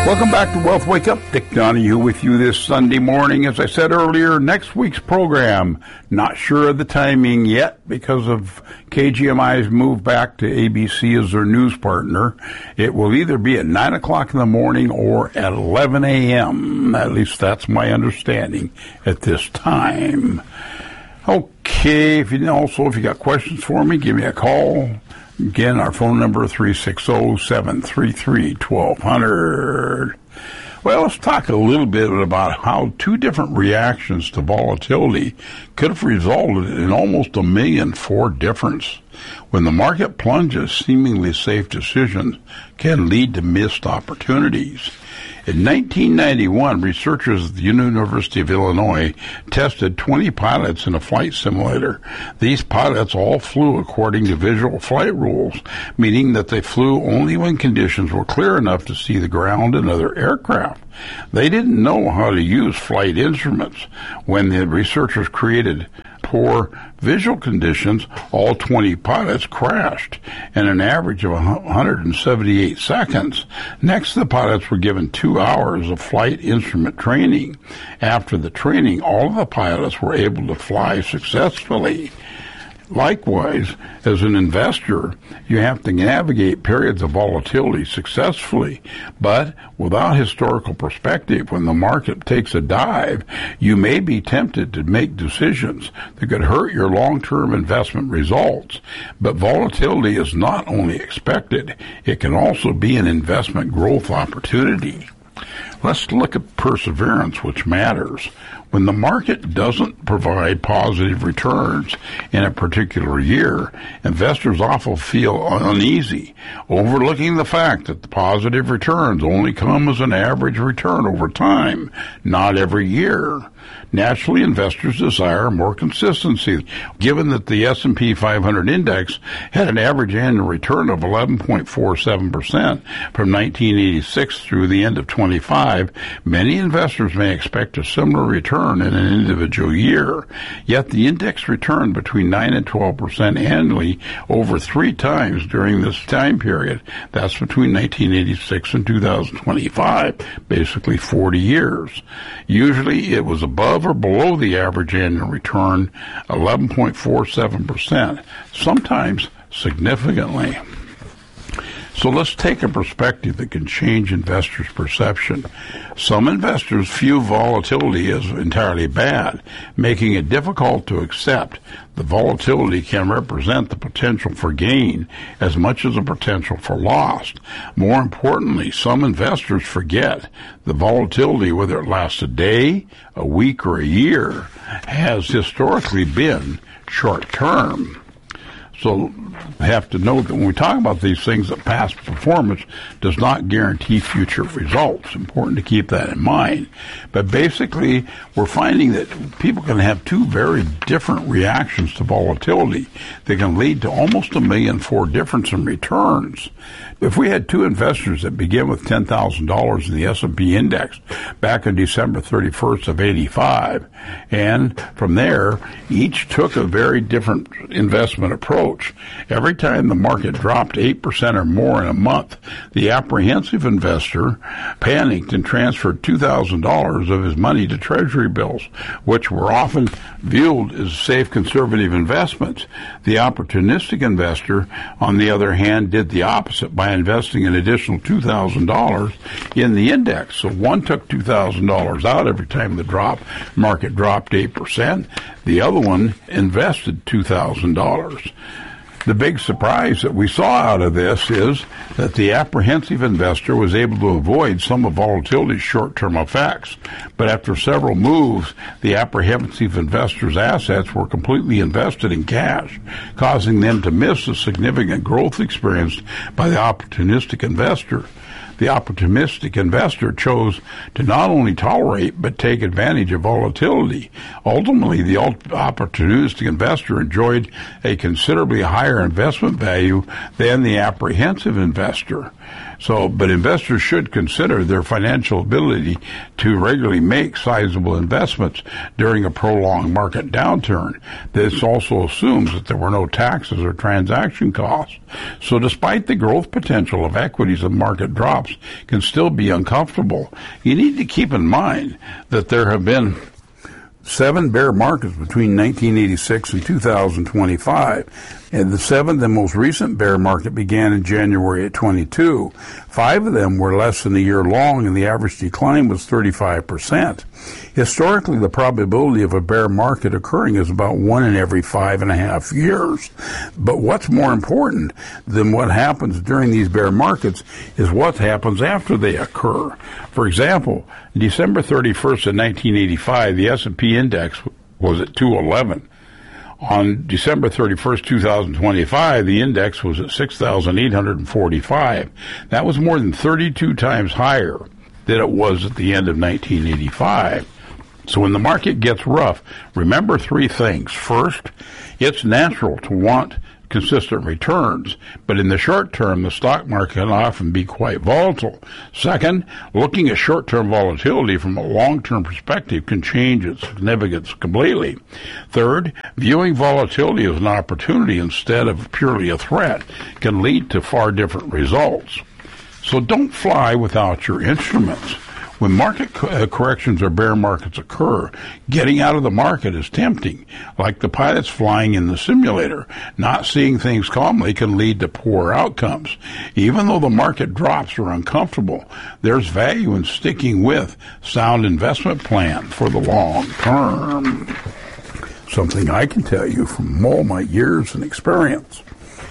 Welcome back to Wealth Wake Up. Dick Donahue with you this Sunday morning. As I said earlier, next week's program, not sure of the timing yet because of KGMI's move back to ABC as their news partner. It will either be at 9 o'clock in the morning or at 11 a.m. At least that's my understanding at this time. Okay, if you got questions for me, give me a call. Again, our phone number, 360-733-1200. Well, let's talk a little bit about how two different reactions to volatility could have resulted in almost $1.4 million difference. When the market plunges, seemingly safe decisions can lead to missed opportunities. In 1991, researchers at the University of Illinois tested 20 pilots in a flight simulator. These pilots all flew according to visual flight rules, meaning that they flew only when conditions were clear enough to see the ground and other aircraft. They didn't know how to use flight instruments. When the researchers created poor visual conditions, all 20 pilots crashed in an average of 178 seconds. Next, the pilots were given 2 hours of flight instrument training. After the training, all of the pilots were able to fly successfully. Likewise, as an investor, you have to navigate periods of volatility successfully, but without historical perspective, when the market takes a dive, you may be tempted to make decisions that could hurt your long-term investment results. But volatility is not only expected, it can also be an investment growth opportunity. Let's look at perseverance, which matters. When the market doesn't provide positive returns in a particular year, investors often feel uneasy, overlooking the fact that the positive returns only come as an average return over time, not every year. Naturally, investors desire more consistency. Given that the S&P 500 index had an average annual return of 11.47% from 1986 through the end of 25, many investors may expect a similar return in an individual year. Yet the index returned between 9 and 12% annually over 3 times during this time period. That's between 1986 and 2025, basically 40 years. Usually it was above or below the average annual return, 11.47%, sometimes significantly. So let's take a perspective that can change investors' perception. Some investors view volatility as entirely bad, making it difficult to accept that volatility can represent the potential for gain as much as the potential for loss. More importantly, some investors forget that volatility, whether it lasts a day, a week, or a year, has historically been short-term. So we have to know that when we talk about these things, that past performance does not guarantee future results. Important to keep that in mind. But basically, we're finding that people can have two very different reactions to volatility that can lead to almost $1.4 million difference in returns. If we had two investors that begin with $10,000 in the S&P index back on December 31st of 85, and from there, each took a very different investment approach. Every time the market dropped 8% or more in a month, the apprehensive investor panicked and transferred $2,000 of his money to Treasury bills, which were often viewed as safe conservative investments. The opportunistic investor, on the other hand, did the opposite by investing an additional $2,000 in the index. So one took $2,000 out every time the market dropped 8%. The other one invested $2,000. The big surprise that we saw out of this is that the apprehensive investor was able to avoid some of volatility's short-term effects. But after several moves, the apprehensive investor's assets were completely invested in cash, causing them to miss the significant growth experienced by the opportunistic investor. The opportunistic investor chose to not only tolerate but take advantage of volatility. Ultimately, the opportunistic investor enjoyed a considerably higher investment value than the apprehensive investor. But investors should consider their financial ability to regularly make sizable investments during a prolonged market downturn. This also assumes that there were no taxes or transaction costs. So despite the growth potential of equities, and market drops can still be uncomfortable. You need to keep in mind that there have been 7 bear markets between 1986 and 2025. And the 7th and most recent bear market began in January of 22. 5 of them were less than a year long, and the average decline was 35%. Historically, the probability of a bear market occurring is about 1 in every 5.5 years. But what's more important than what happens during these bear markets is what happens after they occur. For example, December 31st of 1985, the S&P index was at 211. On December 31st, 2025, the index was at 6,845. That was more than 32 times higher than it was at the end of 1985. So when the market gets rough, remember 3 things. First, it's natural to want consistent returns, but in the short term, the stock market can often be quite volatile. Second, looking at short-term volatility from a long-term perspective can change its significance completely. Third, viewing volatility as an opportunity instead of purely a threat can lead to far different results. So don't fly without your instruments. When market corrections or bear markets occur, getting out of the market is tempting. Like the pilots flying in the simulator, not seeing things calmly can lead to poor outcomes. Even though the market drops are uncomfortable, there's value in sticking with sound investment plan for the long term. Something I can tell you from all my years and experience.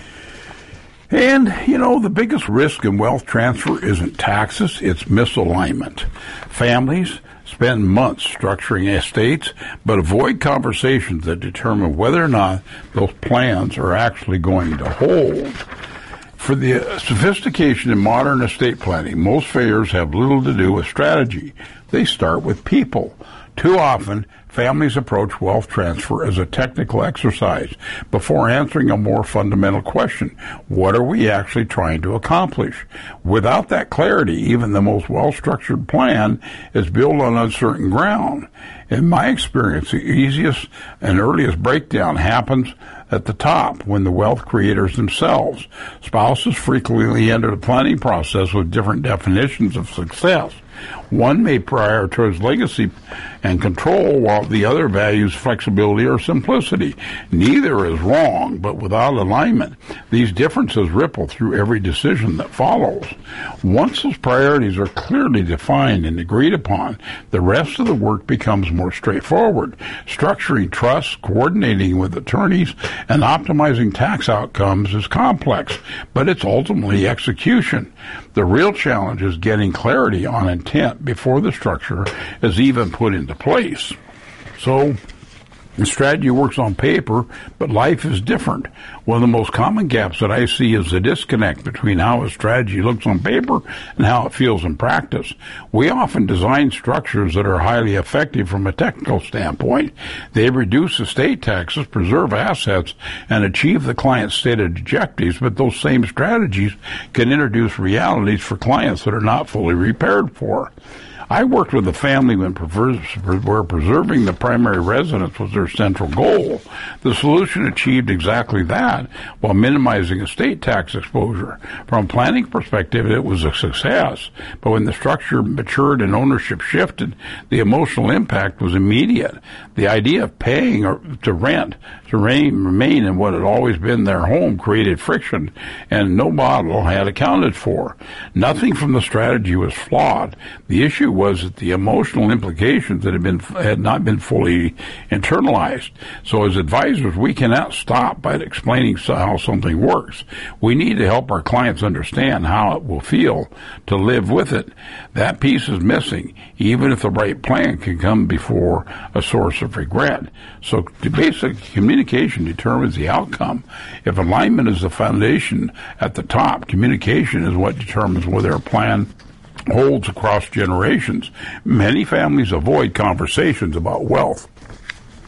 And, the biggest risk in wealth transfer isn't taxes, it's misalignment. Families spend months structuring estates, but avoid conversations that determine whether or not those plans are actually going to hold. For the sophistication in modern estate planning, most failures have little to do with strategy. They start with people. Too often, families approach wealth transfer as a technical exercise before answering a more fundamental question. What are we actually trying to accomplish? Without that clarity, even the most well-structured plan is built on uncertain ground. In my experience, the easiest and earliest breakdown happens at the top when the wealth creators themselves. Spouses frequently enter the planning process with different definitions of success. One may prioritize legacy and control, while the other values flexibility or simplicity. Neither is wrong, but without alignment, these differences ripple through every decision that follows. Once those priorities are clearly defined and agreed upon, the rest of the work becomes more straightforward. Structuring trusts, coordinating with attorneys, and optimizing tax outcomes is complex, but it's ultimately execution. The real challenge is getting clarity on intent before the structure is even put into place. So, the strategy works on paper, but life is different. One of the most common gaps that I see is the disconnect between how a strategy looks on paper and how it feels in practice. We often design structures that are highly effective from a technical standpoint. They reduce estate taxes, preserve assets, and achieve the client's stated objectives, but those same strategies can introduce realities for clients that are not fully prepared for. I worked with a family where preserving the primary residence was their central goal. The solution achieved exactly that while minimizing estate tax exposure. From a planning perspective, it was a success, but when the structure matured and ownership shifted, the emotional impact was immediate. The idea of paying to rent to remain in what had always been their home created friction, and no model had accounted for. Nothing from the strategy was flawed. The issue was that the emotional implications that had not been fully internalized. So as advisors, we cannot stop by explaining how something works. We need to help our clients understand how it will feel to live with it. That piece is missing, even if the right plan can come before a source of regret. So the basic communication determines the outcome. If alignment is the foundation at the top, communication is what determines whether a plan holds across generations. Many families avoid conversations about wealth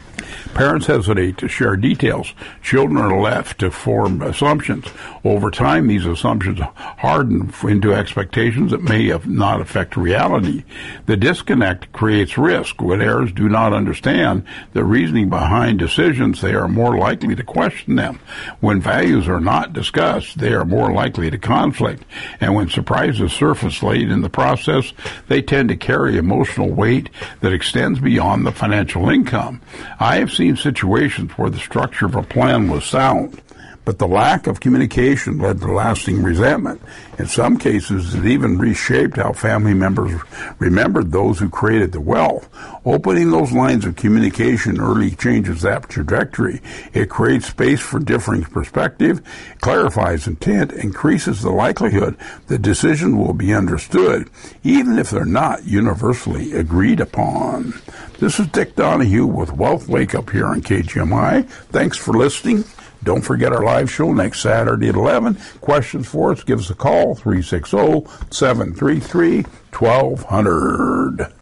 Parents hesitate to share details. Children are left to form assumptions. Over time, these assumptions harden into expectations that may not affect reality. The disconnect creates risk. When heirs do not understand the reasoning behind decisions, they are more likely to question them. When values are not discussed, they are more likely to conflict. And when surprises surface late in the process, they tend to carry emotional weight that extends beyond the financial income. I have seen situations where the structure of a plan was sound, but the lack of communication led to lasting resentment. In some cases, it even reshaped how family members remembered those who created the wealth. Opening those lines of communication early changes that trajectory. It creates space for differing perspective, clarifies intent, increases the likelihood that decisions will be understood, even if they're not universally agreed upon. This is Dick Donahue with Wealth Wake Up here on KGMI. Thanks for listening. Don't forget our live show next Saturday at 11. Questions for us, give us a call, 360-733-1200.